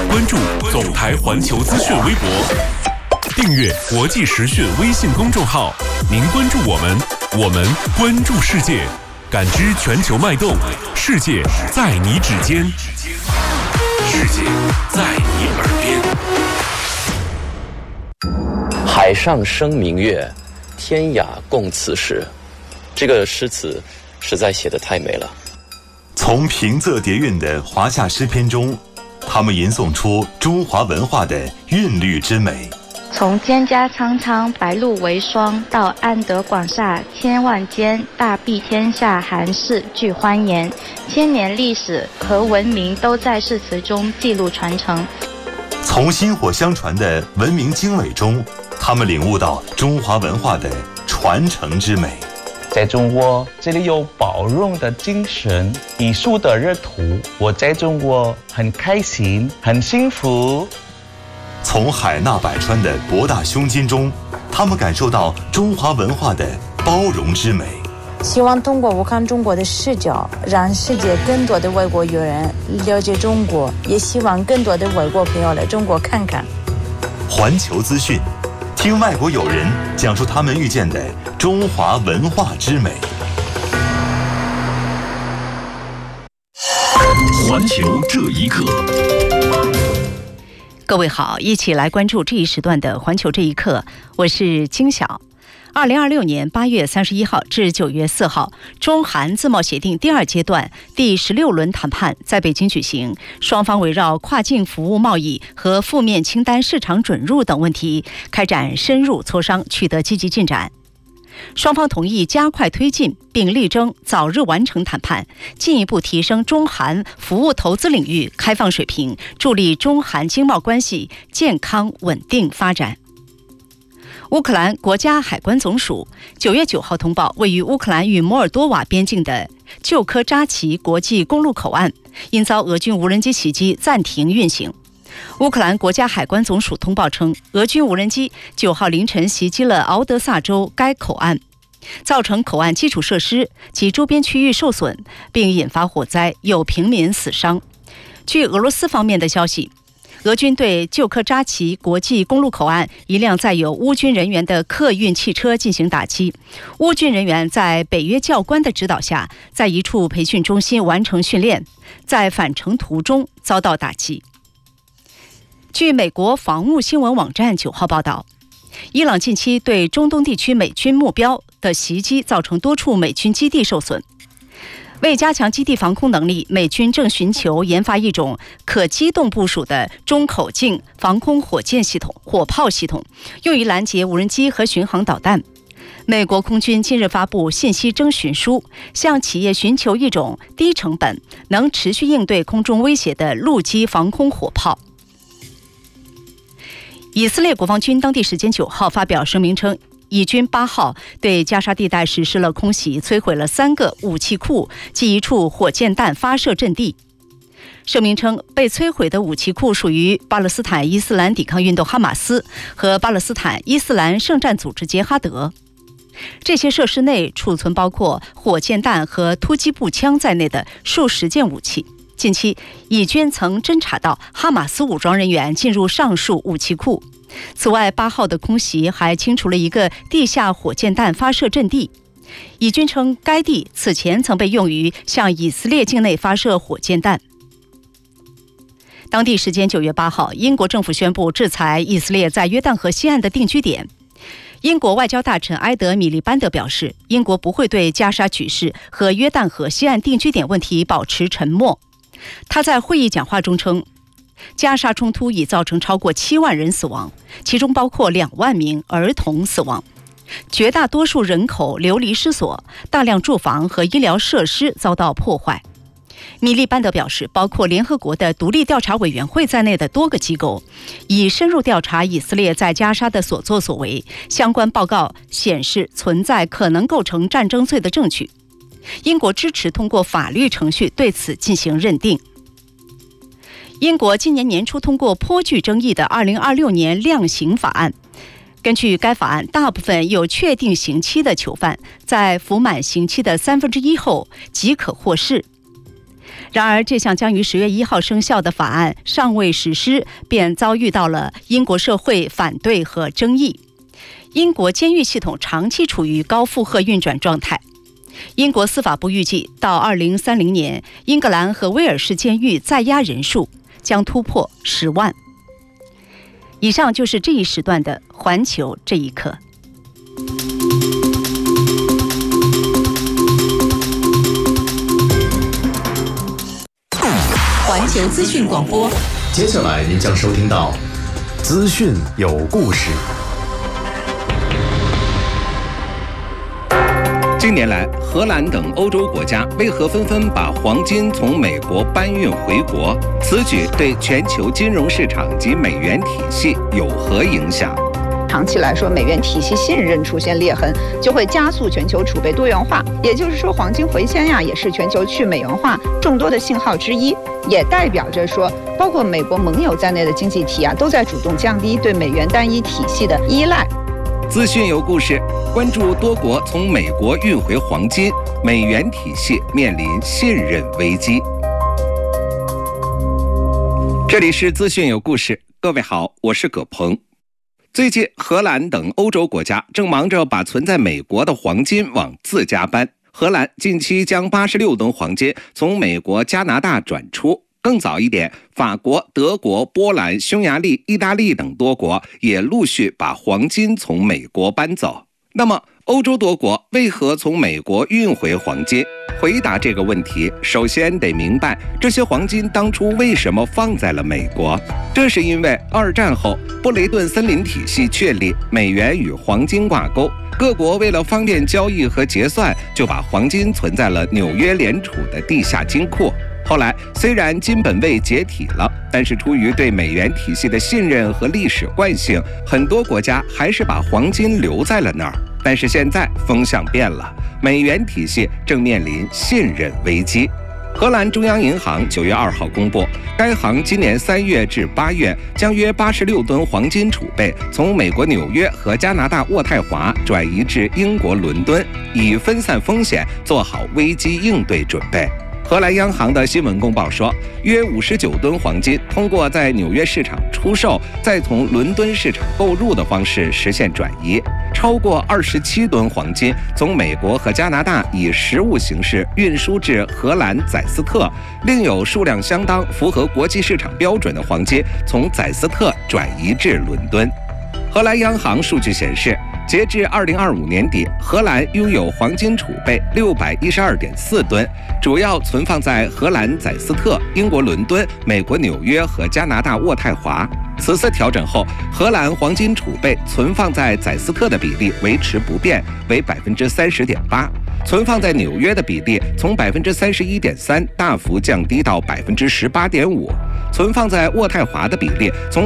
关注总台环球资讯微博，订阅国际时讯微信公众号。您关注我们，我们关注世界，感知全球脉动，世界在你指尖，世界在你耳边。 海上生明月，天涯共此时。这个诗词实在写得太美了。 从平仄叠韵的华夏诗篇中，他们吟诵出中华文化的韵律之美。 从蒹葭苍苍，白露为霜，到安得广厦千万间，大庇天下寒士俱欢颜。千年历史和文明都在诗词中记录传承。 从薪火相传的文明经纬中，他们领悟到中华文化的传承之美。 在中国，这里有包容的精神，艺术的热土。我在中国很开心，很幸福。 从海纳百川的博大胸襟中，他们感受到中华文化的包容之美。 希望通过我看中国的视角，让世界更多的外国友人了解中国，也希望更多的外国朋友来中国看看。 环球资讯，听外国友人讲述他们遇见的中华文化之美。 环球这一刻。 各位好，一起来关注这一时段的环球这一刻，我是金晓。2026年8月31号至9月4号，中韩自贸协定第2阶段第16轮谈判在北京举行，双方围绕跨境服务贸易和负面清单市场准入等问题开展深入磋商，取得积极进展。双方同意加快推进，并力争早日完成谈判，进一步提升中韩服务投资领域开放水平，助力中韩经贸关系健康稳定发展。乌克兰国家海关总署9月9号通报，位于乌克兰与摩尔多瓦边境的旧科扎奇国际公路口岸因遭俄军无人机袭击暂停运行。乌克兰国家海关总署通报称，俄军无人机9号凌晨袭击了敖德萨州该口岸，造成口岸基础设施及周边区域受损，并引发火灾，有平民死伤。据俄罗斯方面的消息，俄军对旧科扎奇国际公路口岸一辆载有乌军人员的客运汽车进行打击。乌军人员在北约教官的指导下，在一处培训中心完成训练，在返程途中遭到打击。据美国防务新闻网站9号报道，伊朗近期对中东地区美军目标的袭击造成多处美军基地受损。为加强基地防空能力，美军正寻求研发一种可机动部署的中口径防空火炮系统，用于拦截无人机和巡航导弹。美国空军近日发布信息征询书，向企业寻求一种低成本、能持续应对空中威胁的陆基防空火炮。以色列国防军当地时间9号发表声明称，以军8号对加沙地带实施了空袭，摧毁了3个武器库及一处火箭弹发射阵地。声明称，被摧毁的武器库属于巴勒斯坦伊斯兰抵抗运动哈马斯和巴勒斯坦伊斯兰圣战组织杰哈德。这些设施内储存包括火箭弹和突击步枪在内的数十件武器。近期，以军曾侦察到哈马斯武装人员进入上述武器库。此外，8号的空袭还清除了一个地下火箭弹发射阵地。以军称，该地此前曾被用于向以色列境内发射火箭弹。当地时间9月8号，英国政府宣布制裁以色列在约旦河西岸的定居点。英国外交大臣埃德·米利班德表示，英国不会对加沙局势和约旦河西岸定居点问题保持沉默。他在会议讲话中称，加沙冲突已造成超过7万人死亡，其中包括2万名儿童死亡，绝大多数人口流离失所，大量住房和医疗设施遭到破坏。米利班德表示，包括联合国的独立调查委员会在内的多个机构已深入调查以色列在加沙的所作所为，相关报告显示存在可能构成战争罪的证据。英国支持通过法律程序对此进行认定。英国今年年初通过颇具争议的2026年量刑法案。根据该法案，大部分有确定刑期的囚犯在服满刑期的1/3后即可获释。 然而，这项将于10月1号生效的法案尚未实施，便遭遇到了英国社会反对和争议。英国监狱系统长期处于高负荷运转状态。英国司法部预计，到2030年，英格兰和威尔士监狱在押人数将突破10万。以上就是这一时段的环球这一刻。 环球资讯广播，接下来您将收听到资讯有故事。 近年来，荷兰等欧洲国家为何纷纷把黄金从美国搬运回国？此举对全球金融市场及美元体系有何影响？ 长期来说，美元体系信任出现裂痕，就会加速全球储备多元化。也就是说，黄金回迁也是全球去美元化众多的信号之一，也代表着说，包括美国盟友在内的经济体都在主动降低对美元单一体系的依赖。 资讯有故事，关注多国从美国运回黄金，美元体系面临信任危机。这里是资讯有故事，各位好，我是葛鹏。最近，荷兰等欧洲国家正忙着把存在美国的黄金往自家搬。荷兰近期将86吨黄金从美国、加拿大转出。更早一点，法国、德国、波兰、匈牙利、意大利等多国也陆续把黄金从美国搬走。那么，欧洲多国为何从美国运回黄金？回答这个问题，首先得明白这些黄金当初为什么放在了美国。这是因为2战后，布雷顿森林体系确立，美元与黄金挂钩，各国为了方便交易和结算，就把黄金存在了纽约联储的地下金库。后来，虽然金本位解体了，但是出于对美元体系的信任和历史惯性，很多国家还是把黄金留在了那儿。但是现在风向变了，美元体系正面临信任危机。荷兰中央银行9月2号公布，该行今年3月至8月将约86吨黄金储备从美国纽约和加拿大渥太华转移至英国伦敦，以分散风险，做好危机应对准备。荷兰央行的新闻公报说，约59吨黄金通过在纽约市场出售，再从伦敦市场购入的方式实现转移。超过27吨黄金从美国和加拿大以实物形式运输至荷兰宰斯特，另有数量相当符合国际市场标准的黄金从宰斯特转移至伦敦。荷兰央行数据显示，截至2025年底，荷兰拥有黄金储备612.4吨，主要存放在荷兰宰斯特、英国伦敦、美国纽约和加拿大渥太华。此次调整后，荷兰黄金储备存放在宰斯特的比例维持不变，为30.8%，存放在纽约的比例从31.3%大幅降低到18.5%，存放在渥太华的比例从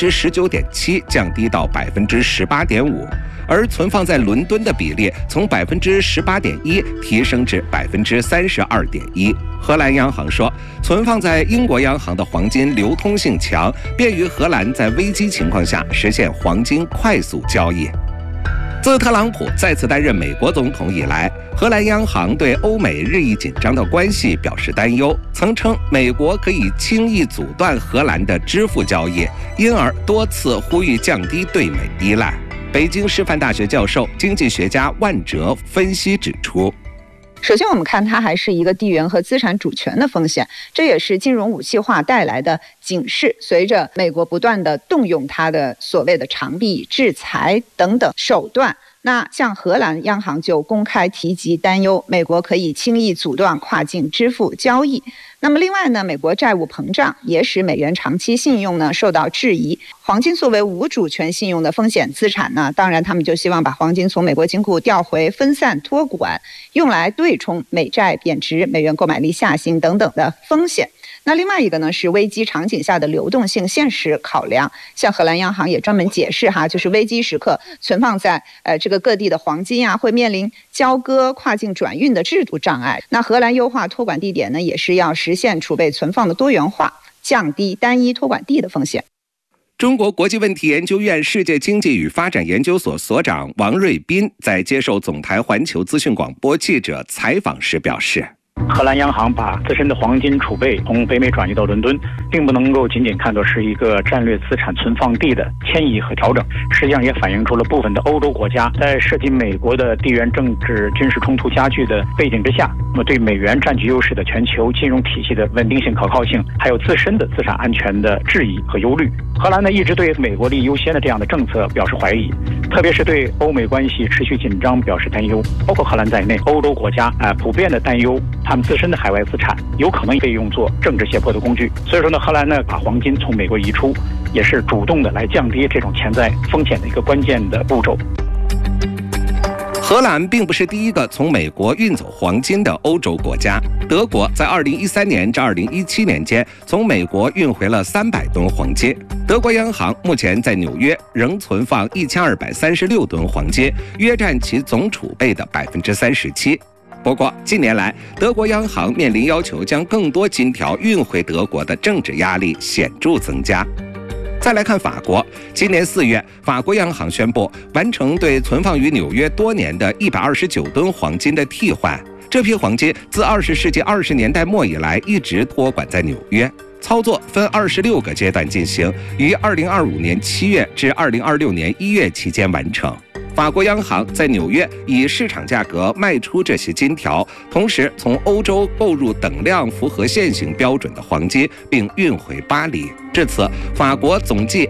19.7%降低到18.5%。而存放在伦敦的比例从18.1%提升至32.1%。荷兰央行说，存放在英国央行的黄金流通性强，便于荷兰在危机情况下实现黄金快速交易。自特朗普再次担任美国总统以来，荷兰央行对欧美日益紧张的关系表示担忧，曾称美国可以轻易阻断荷兰的支付交易，因而多次呼吁降低对美依赖。北京师范大学教授、经济学家万哲分析指出， 首先我们看它还是一个地缘和资产主权的风险，这也是金融武器化带来的警示。随着美国不断的动用它的所谓的长臂制裁等等手段，那像荷兰央行就公开提及担忧美国可以轻易阻断跨境支付交易。那么另外呢，美国债务膨胀也使美元长期信用呢受到质疑。黄金作为无主权信用的风险资产呢，当然他们就希望把黄金从美国金库调回，分散托管，用来对冲美债贬值、美元购买力下行等等的风险。那另外一个呢是危机场景下的流动性现实考量，像荷兰央行也专门解释就是危机时刻存放在这个各地的黄金会面临交割、跨境转运的制度障碍。那荷兰优化托管地点呢，也是要实现储备存放的多元化，降低单一托管地的风险。 中国国际问题研究院世界经济与发展研究所所长王瑞斌在接受总台环球资讯广播记者采访时表示， 荷兰央行把自身的黄金储备从北美转移到伦敦，并不能够仅仅看作是一个战略资产存放地的迁移和调整，实际上也反映出了部分的欧洲国家在涉及美国的地缘政治军事冲突加剧的背景之下，那么对美元占据优势的全球金融体系的稳定性、可靠性，还有自身的资产安全的质疑和忧虑。荷兰呢一直对美国利益优先的这样的政策表示怀疑，特别是对欧美关系持续紧张表示担忧。包括荷兰在内，欧洲国家普遍的担忧他们自身的海外资产有可能被用作政治胁迫的工具。所以说呢，荷兰呢把黄金从美国移出，也是主动的来降低这种潜在风险的一个关键的步骤。 荷兰并不是第一个从美国运走黄金的欧洲国家，德国在2013年至2017年间从美国运回了300吨黄金。德国央行目前在纽约仍存放1236吨黄金，约占其总储备的37%。不过，近年来，德国央行面临要求将更多金条运回德国的政治压力显著增加。再来看法国，今年4月，法国央行宣布完成对存放于纽约多年的129吨黄金的替换。这批黄金自20世纪20年代末以来一直托管在纽约，操作分26个阶段进行，于2025年7月至2026年1月期间完成。法国央行在纽约以市场价格卖出这些金条，同时从欧洲购入等量符合现行标准的黄金，并运回巴黎。至此，法国总计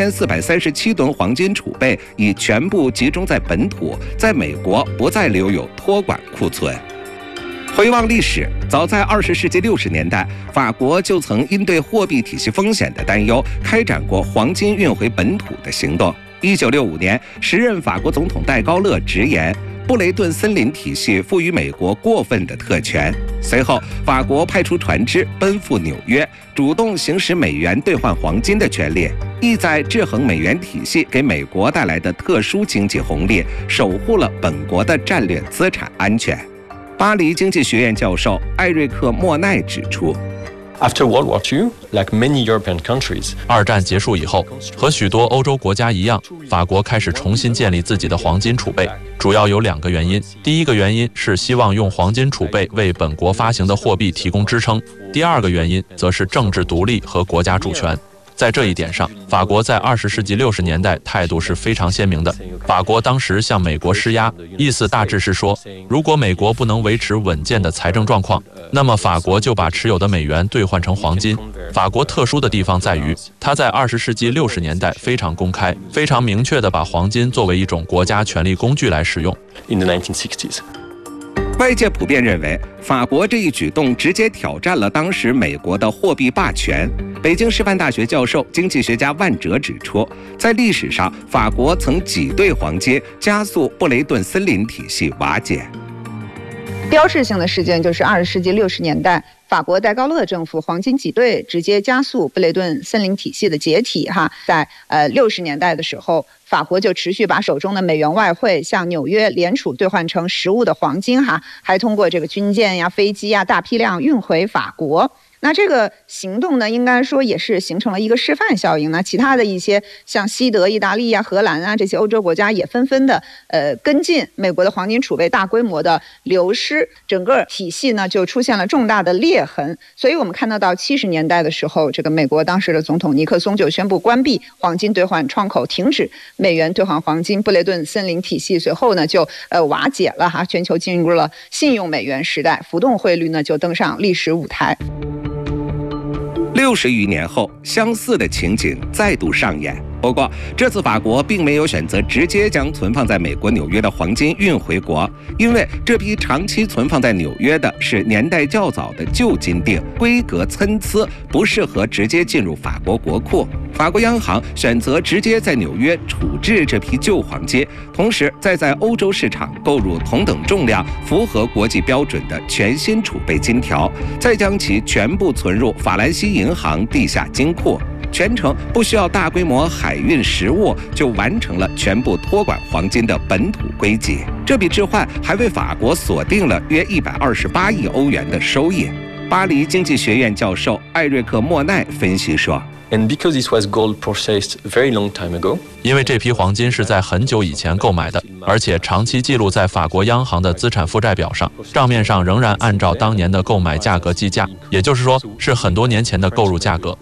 2437吨黄金储备已全部集中在本土，在美国不再留有托管库存。回望历史，早在20世纪60年代，法国就曾因对货币体系风险的担忧，开展过黄金运回本土的行动。1965年，时任法国总统戴高乐直言，布雷顿森林体系赋予美国过分的特权。随后，法国派出船只奔赴纽约，主动行使美元兑换黄金的权利，意在制衡美元体系给美国带来的特殊经济红利，守护了本国的战略资产安全。巴黎经济学院教授艾瑞克·莫奈指出 ，After World War II, like many European countries, 二战结束以后，和许多欧洲国家一样，法国开始重新建立自己的黄金储备，主要有2个原因。第一个原因是希望用黄金储备为本国发行的货币提供支撑，第2个原因则是政治独立和国家主权。在这一点上，法国在20世纪60年代态度是非常鲜明的。法国当时向美国施压，意思大致是说，如果美国不能维持稳健的财政状况，那么法国就把持有的美元兑换成黄金。法国特殊的地方在于，它在20世纪60年代非常公开、非常明确地把黄金作为一种国家权力工具来使用。 In the 1960s. 外界普遍认为，法国这一举动直接挑战了当时美国的货币霸权。北京师范大学教授、经济学家万哲指出，在历史上，法国曾挤兑黄金，加速布雷顿森林体系瓦解。 标志性的事件就是20世纪60年代，法国戴高乐政府黄金挤兑，直接加速布雷顿森林体系的解体。在60年代的时候，法国就持续把手中的美元外汇向纽约联储兑换成实物的黄金，还通过这个军舰呀、飞机呀大批量运回法国。那这个行动呢，应该说也是形成了一个示范效应。那其他的一些像西德、意大利啊、荷兰啊这些欧洲国家也纷纷的跟进美国的黄金储备大规模的流失，整个体系呢就出现了重大的裂痕。所以我们看到70年代的时候，这个美国当时的总统尼克松就宣布关闭黄金兑换窗口，停止美元兑换黄金，布雷顿森林体系随后呢就瓦解了全球进入了信用美元时代，浮动汇率呢就登上历史舞台。 60余年后，相似的情景再度上演。不过，这次法国并没有选择直接将存放在美国纽约的黄金运回国，因为这批长期存放在纽约的是年代较早的旧金锭，规格参差，不适合直接进入法国国库。法国央行选择直接在纽约处置这批旧黄金，同时再在欧洲市场购入同等重量、符合国际标准的全新储备金条，再将其全部存入法兰西银行地下金库。全程不需要大规模海运实物，就完成了全部托管黄金的本土归集。这笔置换还为法国锁定了约128亿欧元的收益。巴黎经济学院教授艾瑞克·莫奈分析说 ，And because this was gold purchased very long time ago, 因为这批黄金是在很久以前购买的， 而且长期记录在法国央行的资产负债表上，账面上仍然按照当年的购买价格计价，也就是说是很多年前的购入价格。